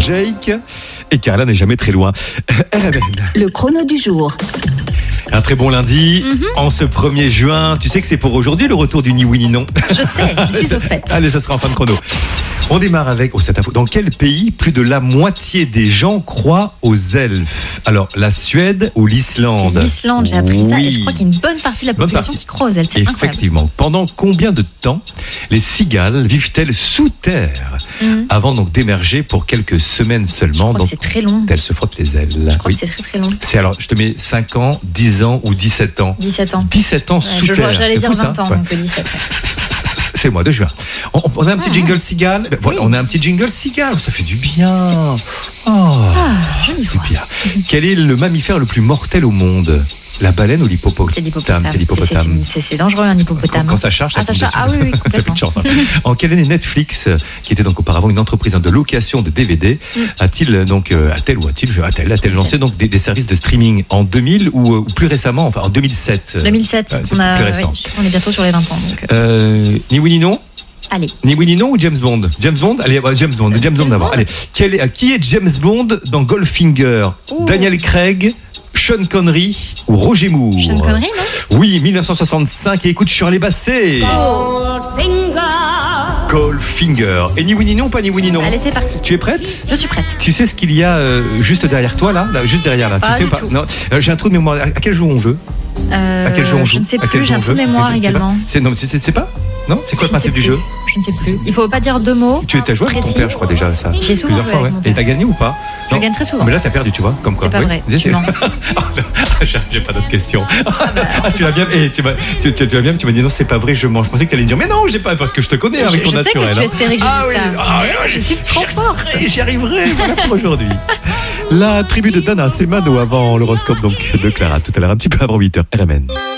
Jake et Carla n'est jamais très loin. RMN. Le chrono du jour. Un très bon lundi, en ce 1er juin. Tu sais que c'est pour aujourd'hui le retour du ni oui ni non. Je sais, je suis au fait. Allez, ça sera en fin de chrono. On démarre avec cette info. Dans quel pays plus de la moitié des gens croient aux elfes? Alors, la Suède ou l'Islande? C'est l'Islande, j'ai appris ça. Et Oui. je crois qu'il y a une bonne partie de la population qui croit aux elfes. C'est incroyable. Effectivement. Pendant combien de temps les cigales vivent-elles sous terre avant donc d'émerger pour quelques semaines seulement? Je crois que c'est très long. Elles se frottent les ailes. Je crois que c'est très très long. C'est alors, je te mets 5 ans, 10 ans ou 17 ans. 17 ans. 17 ans sous terre. J'allais C'est dire fou, 20 ça. ans, Ouais. donc 17 ans. C'est le mois de juin. On a un petit jingle cigale. Voilà, on a un petit jingle cigale. Ça fait du bien. Joli C'est voix. bien. Quel est le mammifère le plus mortel au monde? La baleine ou l'hippopotame? C'est l'hippopotame. C'est l'hippopotame. C'est dangereux un hippopotame. Quand ça charge, ça ça tombe charge. dessus. Ah oui, T'as plus complètement. de chance, hein. En quelle année Netflix, qui était donc auparavant une entreprise de location de DVD, a-t-il lancé donc des services de streaming en 2000 ou plus récemment, enfin en 2007? 2007, C'est on plus récent. on est bientôt sur les 20 ans. Donc, Ni oui ni non? allez. Ni oui ni non ou James Bond? James Bond? Allez, James Bond d'abord. Bond. Allez, qui est James Bond dans Goldfinger? Daniel Craig, Sean Connery ou Roger Moore? Sean Connery, non? Oui, 1965. Et écoute, Shirley Bassey. Goldfinger. Et ni oui ni non, pas ni oui ni non? Allez, c'est parti. Tu es prête? Je suis prête. Tu sais ce qu'il y a juste derrière toi, là, juste derrière, là. Pas Tu sais du ou pas? tout. Non. J'ai un trou de mémoire. À quel jour on veut? À quel jour on joue? Je ne sais À quel plus, jour j'ai un on trou de veut? mémoire Je ne sais pas. également. C'est pas? Non? C'est quoi le Je ne sais principe du plus. jeu? Je ne sais plus. Il faut pas dire deux mots. Tu as joué avec ton précis. père, je crois déjà, ça. J'ai souvent Plusieurs joué fois, avec ouais. mon Et père. t'as gagné ou pas? Je Non. gagne très souvent. Mais là, t'as perdu, tu vois, comme quoi. C'est pas vrai, tu mens. J'ai pas d'autres questions. Tu l'as bien. Tu vas bien. Tu m'as dit non, c'est pas vrai. Je mens. Je pensais que t'allais me dire, mais non, j'ai pas, parce que je te connais avec ton Je sais naturel. que tu espérais que je dise ça. Mais ouais, je suis trop forte. J'y arriverai. Voilà pour aujourd'hui. La tribu de Dana, c'est Mano avant l'horoscope donc de Clara. Tout à l'heure, un petit peu avant 8h. RMN.